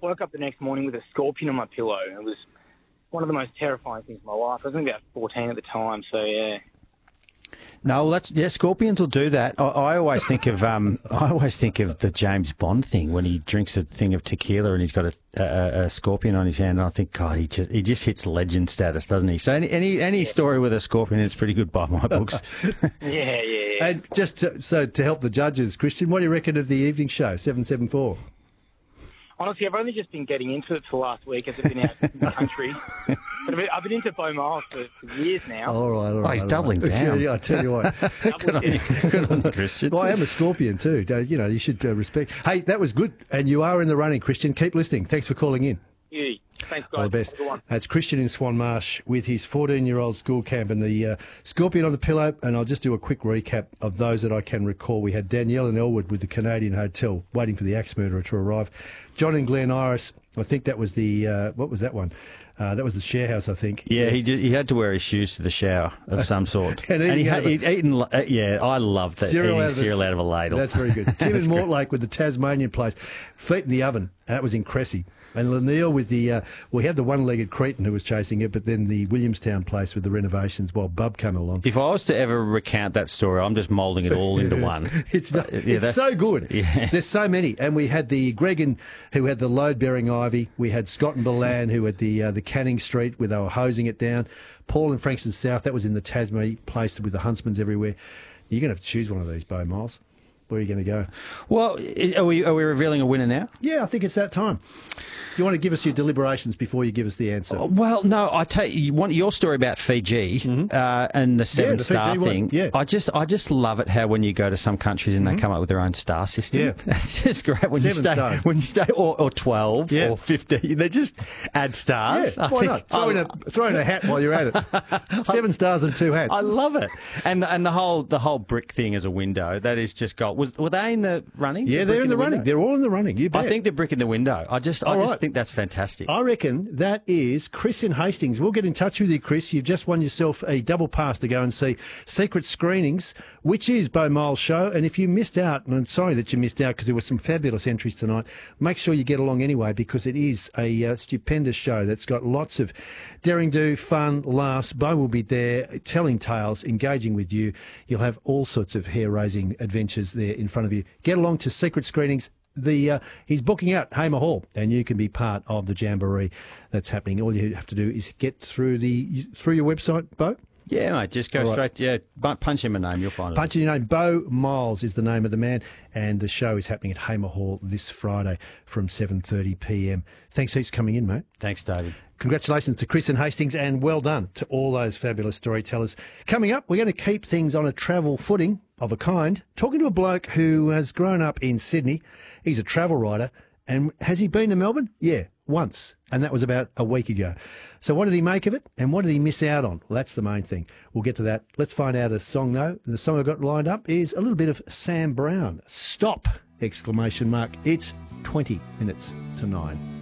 woke up the next morning with a scorpion on my pillow. It was one of the most terrifying things in my life. I was only about 14 at the time, so yeah. No, well, scorpions will do that. I always think of the James Bond thing when he drinks a thing of tequila and he's got a scorpion on his hand. And I think, God, he just hits legend status, doesn't he? So any story with a scorpion is pretty good by my books. Yeah. And just to help the judges, Christian, what do you reckon of the evening show, 774? Honestly, I've only just been getting into it for last week as I've been out in the country. But I've been into Beau Miles for years now. All right. He's doubling down. Yeah, I tell you what. Good on you, Christian. Well, I am a scorpion too. You should respect. Hey, that was good. And you are in the running, Christian. Keep listening. Thanks for calling in. Yeah. Thanks, guys. All the best. That's Christian in Swan Marsh with his 14-year-old school camp and the scorpion on the pillow. And I'll just do a quick recap of those that I can recall. We had Danielle in Elwood with the Canadian Hotel, waiting for the axe murderer to arrive. John in Glen Iris, I think that was the, what was that one? That was the share house, I think. Yeah, he had to wear his shoes to the shower of some sort. and he'd eaten, I love that, eating cereal out of a ladle. That's very good. Tim in Mortlake with the Tasmanian place, feet in the oven. That was in Cressy. And Laniel with we had the one-legged Cretan who was chasing it, but then the Williamstown place with the renovations while Bub came along. If I was to ever recount that story, I'm just moulding it all into one. It's so good. Yeah. There's so many. And we had the Gregan who had the load-bearing ivy. We had Scott and Bolan who had the Canning Street where they were hosing it down. Paul in Frankston South, that was in the Tasmania place with the huntsmans everywhere. You're going to have to choose one of these, Beau Miles. Where are you going to go? Well, are we revealing a winner now? Yeah, I think it's that time. You want to give us your deliberations before you give us the answer? Well, no, I tell you, want your story about Fiji and the seven-star thing. Yeah. I just love it how when you go to some countries and they come up with their own star system. Yeah. That's just great. When stars. When you stay, or 12 or 15, they just add stars. Yeah, why not? Throw in a hat while you're at it. 7 stars and 2 hats. I love it. And the whole brick thing as a window, that is just gold. Were they in the running? Yeah, they're in the running. They're all in the running. You bet. I think they're brick in the window. I just think that's fantastic. I reckon that is Chris in Hastings. We'll get in touch with you, Chris. You've just won yourself a double pass to go and see Secret Screenings, which is Beau Miles' show. And if you missed out, and I'm sorry that you missed out because there were some fabulous entries tonight, make sure you get along anyway because it is a stupendous show that's got lots of daring do, fun, laughs. Beau will be there telling tales, engaging with you. You'll have all sorts of hair-raising adventures there in front of you. Get along to Secret Screenings. He's booking out Hamer Hall, and you can be part of the jamboree that's happening. All you have to do is get through your website, Beau. Yeah, mate, just go straight. Yeah, punch him a name, you'll find it. Punch in your name. Beau Miles is the name of the man, and the show is happening at Hamer Hall this Friday from 7:30 p.m. Thanks heaps for coming in, mate. Thanks, David. Congratulations to Chris and Hastings, and well done to all those fabulous storytellers. Coming up, we're going to keep things on a travel footing of a kind, talking to a bloke who has grown up in Sydney. He's a travel writer, and has he been to Melbourne? Yeah, once, and that was about a week ago. So what did he make of it, and what did he miss out on? Well, that's the main thing. We'll get to that. Let's find out a song, though. And the song I've got lined up is a little bit of Sam Brown. Stop! ! It's 20 minutes to 9.